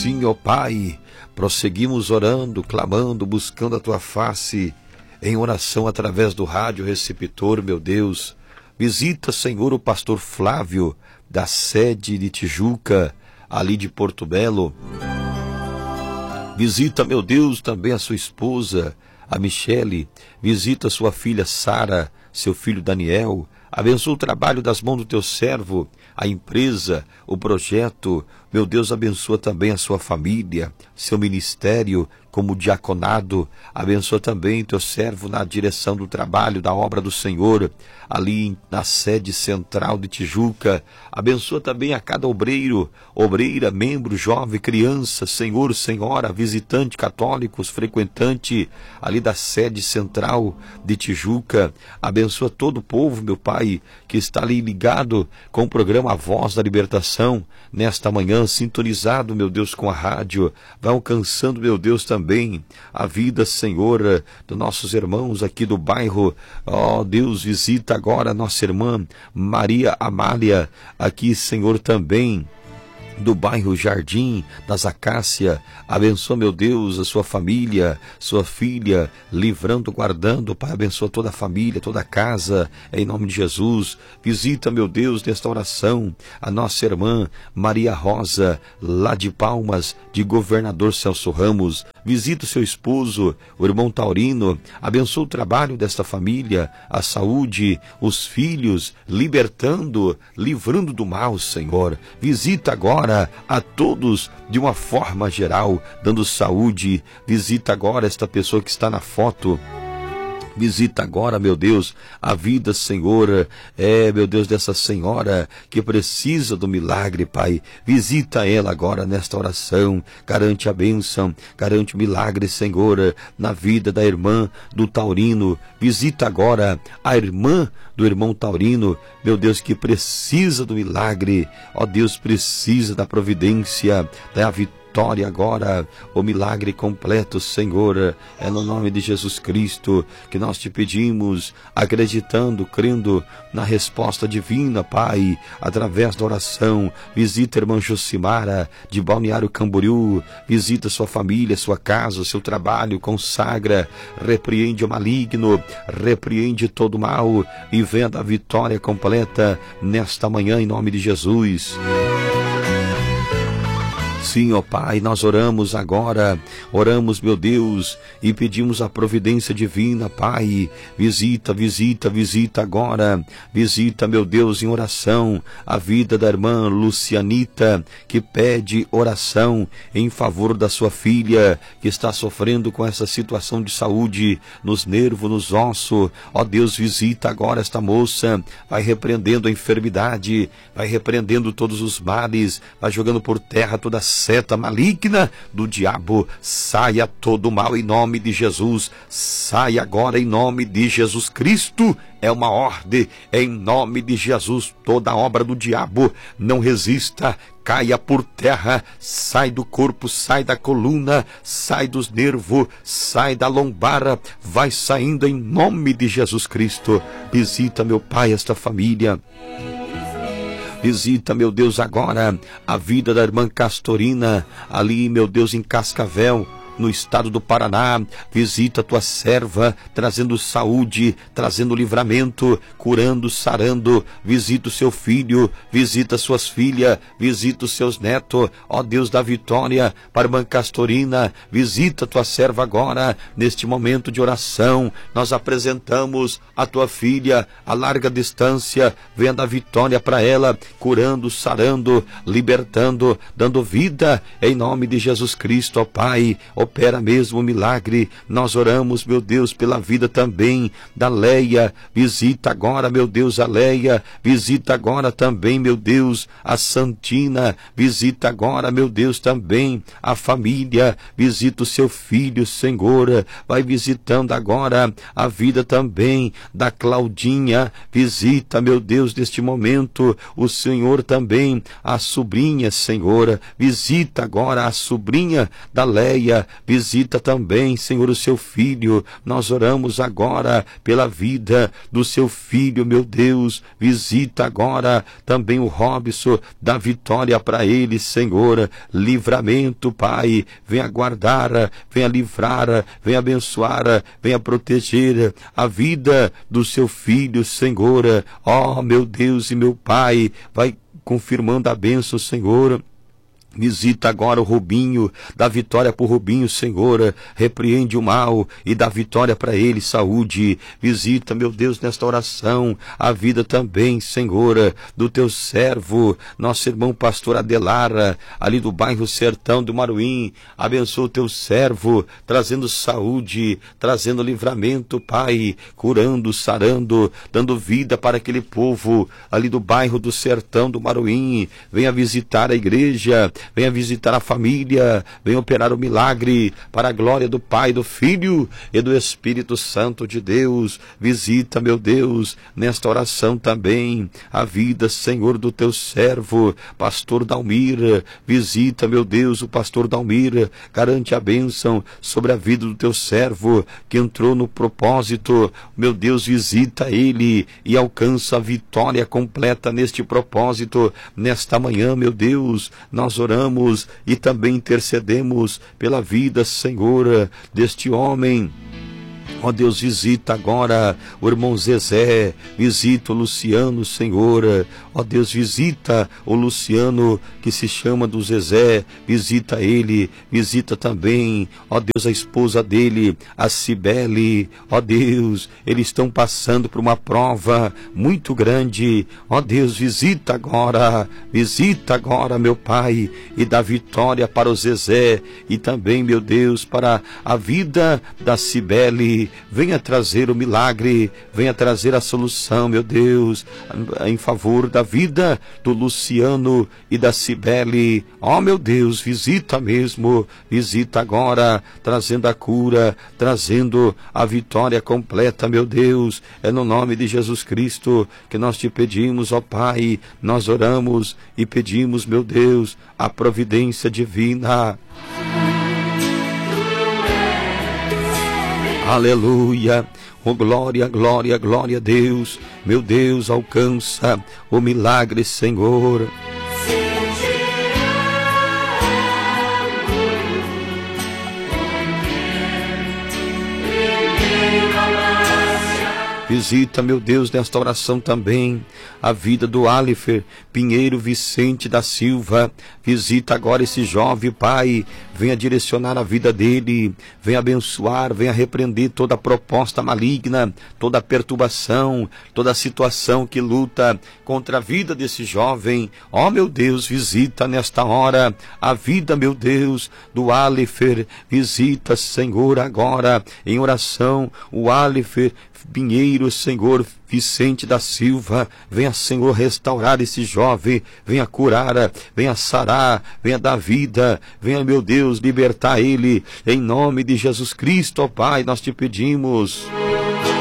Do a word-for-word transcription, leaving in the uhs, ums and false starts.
Sim, ó Pai, prosseguimos orando, clamando, buscando a Tua face, em oração através do rádio receptor, meu Deus. Visita, Senhor, o pastor Flávio, da sede de Tijuca, ali de Porto Belo. Visita, meu Deus, também a sua esposa, a Michele. Visita sua filha Sara, seu filho Daniel. Abençoa o trabalho das mãos do teu servo, a empresa, o projeto. Meu Deus, abençoa também a sua família, seu ministério como diaconado. Abençoa também teu servo na direção do trabalho, da obra do Senhor, ali na sede central de Tijuca. Abençoa também a cada obreiro, obreira, membro, jovem, criança, senhor, senhora, visitante, católicos, frequentante ali da sede central de Tijuca. Abençoa todo o povo, meu Pai, que está ali ligado com o programa A Voz da Libertação, nesta manhã, sintonizado, meu Deus, com a rádio. Vai alcançando, meu Deus, também a vida, Senhor, dos nossos irmãos aqui do bairro. Ó oh, Deus, visita agora a nossa irmã Maria Amália, aqui, Senhor, também do bairro Jardim das Acácias. Abençoa, meu Deus, a sua família, sua filha, livrando, guardando, Pai, abençoa toda a família, toda a casa, em nome de Jesus. Visita, meu Deus, nesta oração, a nossa irmã Maria Rosa, lá de Palmas, de Governador Celso Ramos. Visita o seu esposo, o irmão Taurino. Abençoa o trabalho desta família, a saúde, os filhos, libertando, livrando do mal, Senhor. Visita agora a todos de uma forma geral, dando saúde. Visita agora esta pessoa que está na foto. Visita agora, meu Deus, a vida, Senhor, é, meu Deus, dessa senhora que precisa do milagre, Pai. Visita ela agora nesta oração. Garante a bênção, garante o milagre, Senhor, na vida da irmã do Taurino. Visita agora a irmã do irmão Taurino, meu Deus, que precisa do milagre. Ó Deus, precisa da providência, da vitória. Vitória agora, o milagre completo, Senhor, é no nome de Jesus Cristo que nós te pedimos, acreditando, crendo na resposta divina, Pai, através da oração. Visita a irmã Josimara, de Balneário Camboriú. Visita sua família, sua casa, seu trabalho, consagra, repreende o maligno, repreende todo o mal e venha da vitória completa nesta manhã, em nome de Jesus. Sim, ó Pai, nós oramos agora, oramos, meu Deus, e pedimos a providência divina, Pai. Visita, visita, visita agora, visita, meu Deus, em oração, a vida da irmã Lucianita, que pede oração em favor da sua filha, que está sofrendo com essa situação de saúde, nos nervos, nos ossos. Ó Deus, visita agora esta moça, vai repreendendo a enfermidade, vai repreendendo todos os males, vai jogando por terra toda a seta maligna do diabo. Saia todo o mal em nome de Jesus. Saia agora em nome de Jesus Cristo. É uma ordem em nome de Jesus. Toda obra do diabo não resista, caia por terra, sai do corpo, sai da coluna, sai dos nervos, sai da lombar, vai saindo em nome de Jesus Cristo. Visita, meu Pai, esta família. Visita, meu Deus, agora a vida da irmã Castorina, ali, meu Deus, em Cascavel, no estado do Paraná. Visita a tua serva, trazendo saúde, trazendo livramento, curando, sarando. Visita o seu filho, visita suas filhas, visita os seus netos. Ó Deus da vitória, para a irmã Castorina, visita a tua serva agora, neste momento de oração. Nós apresentamos a tua filha a larga distância. Venha da vitória para ela, curando, sarando, libertando, dando vida, em nome de Jesus Cristo, ó Pai. Opera mesmo o milagre. Nós oramos, meu Deus, pela vida também da Leia. Visita agora, meu Deus, a Leia. Visita agora também, meu Deus, a Santina. Visita agora, meu Deus, também a família. Visita o seu filho, Senhor. Vai visitando agora a vida também da Claudinha. Visita, meu Deus, neste momento o Senhor também a sobrinha, Senhor. Visita agora a sobrinha da Leia. visita também, Senhor, o seu filho. Nós oramos agora pela vida do seu filho, meu Deus. Visita agora também o Robson, dá vitória para ele, Senhor. Livramento, Pai. Venha guardar, venha livrar, venha abençoar, venha proteger a vida do seu filho, Senhor. Ó, meu Deus e meu Pai, vai confirmando a bênção, Senhor. Visita agora o Rubinho, dá vitória para o Rubinho, Senhor, repreende o mal e dá vitória para ele, saúde. Visita, meu Deus, nesta oração, a vida também, Senhor, do teu servo, nosso irmão pastor Adelara, ali do bairro Sertão do Maruim. Abençoa o teu servo, trazendo saúde, trazendo livramento, Pai, curando, sarando, dando vida para aquele povo ali do bairro do Sertão do Maruim. Venha visitar a igreja, venha visitar a família, venha operar o milagre para a glória do Pai, do Filho e do Espírito Santo de Deus. Visita, meu Deus, nesta oração também a vida, Senhor, do teu servo, pastor Dalmir. Visita, meu Deus, o pastor Dalmir, garante a bênção sobre a vida do teu servo que entrou no propósito. Meu Deus, visita ele e alcança a vitória completa neste propósito. Nesta manhã, meu Deus, nós oramos e também intercedemos pela vida, Senhor, deste homem. Ó Deus, visita agora o irmão Zezé, visita o Luciano, Senhor. Ó Deus, visita o Luciano, que se chama do Zezé, visita ele, visita também, ó Deus, a esposa dele, a Cibele. Ó Deus, eles estão passando por uma prova muito grande. Ó Deus, visita agora, visita agora, meu Pai, e dá vitória para o Zezé e também, meu Deus, para a vida da Cibele. Venha trazer o milagre, venha trazer a solução, meu Deus, em favor da vida do Luciano e da Cibele. Ó, meu Deus, visita mesmo, visita agora, trazendo a cura, trazendo a vitória completa, meu Deus. É no nome de Jesus Cristo que nós te pedimos, ó Pai, nós oramos e pedimos, meu Deus, a providência divina. Aleluia, oh glória, glória, glória a Deus. Meu Deus, alcança o milagre, Senhor. Visita, meu Deus, nesta oração também a vida do Alifer Pinheiro Vicente da Silva. Visita agora esse jovem, Pai. Venha direcionar a vida dele, venha abençoar, venha repreender toda proposta maligna, toda perturbação, toda situação que luta contra a vida desse jovem. Ó, meu Deus, visita nesta hora a vida, meu Deus, do Alifer. Visita, Senhor, agora em oração o Alifer Pinheiro, Senhor, Vicente da Silva. Venha, Senhor, restaurar esse jovem, venha curar, venha sarar, venha dar vida, venha, meu Deus, libertar ele, em nome de Jesus Cristo, ó Pai, nós te pedimos.